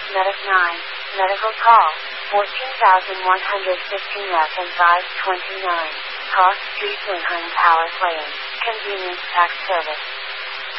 Medic 9, medical call, 14,115 F and 529. Cost, Street Winheim Power Playing, convenience tax service.